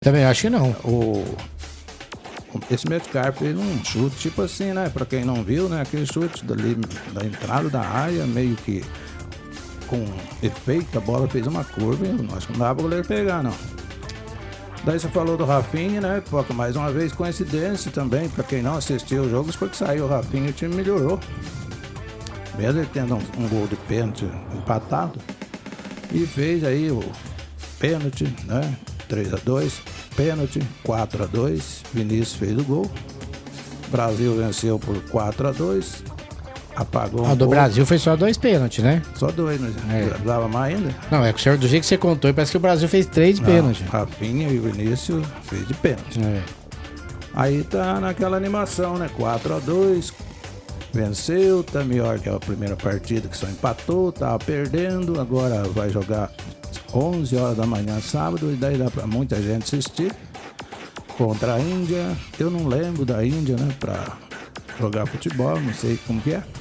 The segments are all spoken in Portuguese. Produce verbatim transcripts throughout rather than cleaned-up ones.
Também acho que não. O, esse Metcalf fez um chute, tipo assim, né? Pra quem não viu, né? Aquele chute dali, da entrada da área, meio que com efeito, a bola fez uma curva e eu acho que não dava pra goleiro pegar, não. Daí você falou do Rafinha, né? Porque mais uma vez coincidência também, pra quem não assistiu os jogos, porque saiu o Rafinha e o time melhorou. Mesmo ele tendo um, um gol de pênalti empatado. E fez aí o pênalti, né? três a dois, pênalti, quatro a dois, Vinícius fez o gol. Brasil venceu por quatro a dois, apagou um Ah, do gol. Brasil foi só dois pênaltis, né? Só dois, mas É. dava mais ainda? Não, é que o senhor, do jeito que você contou, parece que o Brasil fez três Não, pênaltis. Rafinha e o Vinícius fez de pênalti. É. Aí tá naquela animação, né? quatro a dois, venceu, tá melhor que a primeira partida que só empatou, tava perdendo, agora vai jogar onze horas da manhã sábado, e daí dá pra muita gente assistir contra a Índia. Eu não lembro da Índia, né, pra jogar futebol, não sei como que é.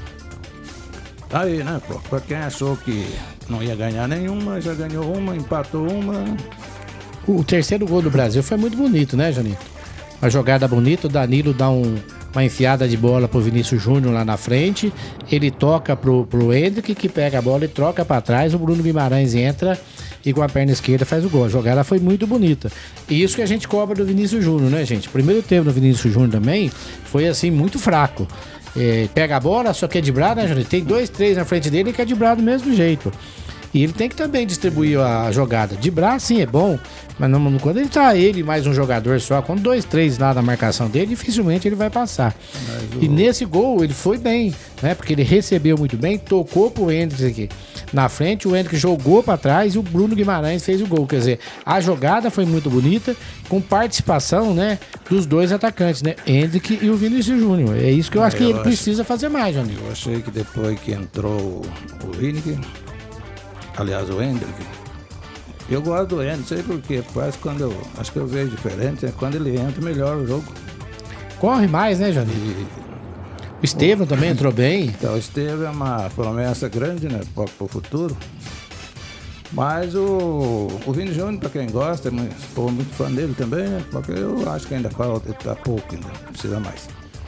Tá aí, né, pô, pra quem achou que não ia ganhar nenhuma, já ganhou uma, empatou uma. O terceiro gol do Brasil foi muito bonito, né, Janito? Uma jogada bonita, o Danilo dá um, uma enfiada de bola pro Vinícius Júnior lá na frente, ele toca pro, pro Hendrick, que pega a bola e troca pra trás, o Bruno Guimarães entra e com a perna esquerda faz o gol. A jogada foi muito bonita. E isso que a gente cobra do Vinícius Júnior, né, gente? O primeiro tempo do Vinícius Júnior também foi, assim, muito fraco. É, pega a bola, só quer driblar, né, Júnior? Tem dois, três na frente dele e quer driblar do mesmo jeito. E ele tem que também distribuir a jogada. Driblar, sim, é bom, mas não, quando ele tá ele mais um jogador só, com dois, três lá na marcação dele, dificilmente ele vai passar. O... E nesse gol ele foi bem, né? Porque ele recebeu muito bem, tocou pro Hendrick aqui na frente, o Hendrick jogou pra trás e o Bruno Guimarães fez o gol. Quer dizer, a jogada foi muito bonita, com participação, né, dos dois atacantes, né? Hendrick e o Vinícius Júnior. É isso que eu acho que eu ele acho... precisa fazer mais, Johnny. Eu achei que depois que entrou o Hendrick, aliás, o Hendrick, eu gosto do Hendrick, não sei porquê, parece que quando eu, acho que eu vejo diferente, é quando ele entra, melhora o jogo. Corre mais, né, Johnny? E o Estevão também entrou bem. Então, o Estevão é uma promessa grande, né, para o futuro. Mas o, o Vini Júnior, para quem gosta, é muito, sou muito fã dele também, né, porque eu acho que ainda falta, ele tá pouco ainda, precisa mais.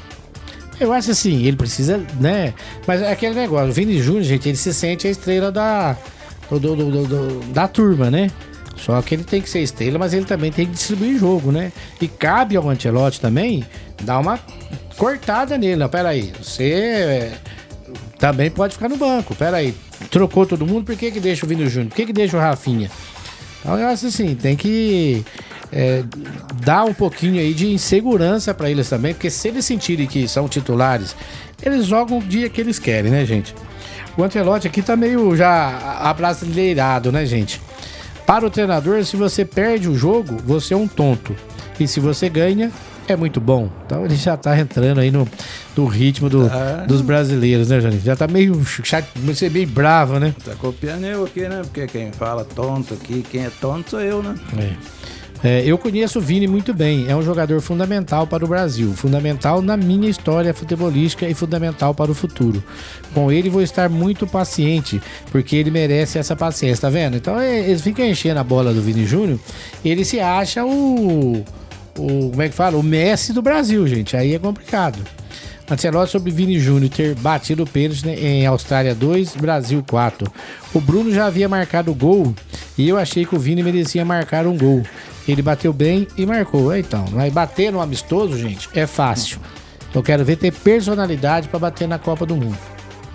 Eu acho assim, ele precisa, né? Mas é aquele negócio, o Vini Júnior, gente, ele se sente a estrela da, do, do, do, do, da turma, né? Só que ele tem que ser estrela, mas ele também tem que distribuir jogo, né? E cabe ao Ancelotti também dar uma cortada nele. Não, peraí, você também pode ficar no banco, peraí. Trocou todo mundo, por que que deixa o Vini Júnior? Por que que deixa o Rafinha? Então eu acho assim, tem que é, dar um pouquinho aí de insegurança pra eles também, porque se eles sentirem que são titulares, eles jogam o dia que eles querem, né, gente? O Ancelotti aqui tá meio já abrasileirado, né, gente? Para o treinador, se você perde o jogo, você é um tonto. E se você ganha, é muito bom. Então ele já tá entrando aí no, no ritmo do, ah. dos brasileiros, né, Janine? Já tá meio chato, meio bravo, né? Tá copiando eu aqui, né? Porque quem fala tonto aqui, quem é tonto sou eu, né? É. É, eu conheço o Vini muito bem, é um jogador fundamental para o Brasil, fundamental na minha história futebolística e fundamental para o futuro. Com ele vou estar muito paciente, porque ele merece essa paciência, tá vendo? Então é, eles ficam enchendo a bola do Vini Júnior, ele se acha o, o, como é que fala? O Messi do Brasil, gente, aí é complicado. Ancelotti sobre Vini Júnior ter batido o pênalti, né, em Austrália dois, Brasil quatro. O Bruno já havia marcado o gol e eu achei que o Vini merecia marcar um gol. Ele bateu bem e marcou. Então, mas bater no amistoso, gente, é fácil. Eu quero ver ter personalidade para bater na Copa do Mundo.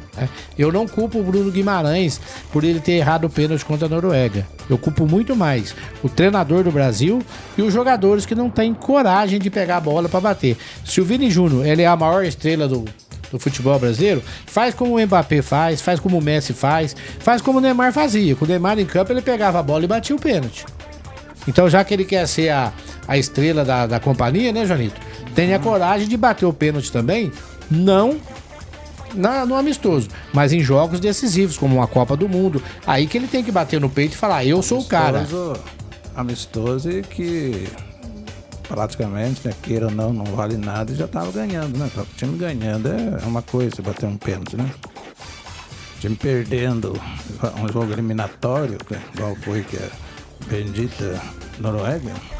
Eu não culpo o Bruno Guimarães por ele ter errado o pênalti contra a Noruega. Eu culpo muito mais o treinador do Brasil e os jogadores que não têm coragem de pegar a bola para bater. Se o Vini Júnior ele é a maior estrela do, do futebol brasileiro, faz como o Mbappé faz, faz como o Messi faz, faz como o Neymar fazia. Com o Neymar em campo, ele pegava a bola e batia o pênalti. Então, já que ele quer ser a, a estrela da, da companhia, né, Janito? Tenha coragem de bater o pênalti também, não na, no amistoso, mas em jogos decisivos, como uma Copa do Mundo. Aí que ele tem que bater no peito e falar, eu sou amistoso, o cara. Amistoso e que praticamente, né, queira ou não, não vale nada e já tava ganhando, né? O time ganhando é uma coisa, bater um pênalti, né? O time perdendo um jogo eliminatório, igual foi que é bendita Noruega,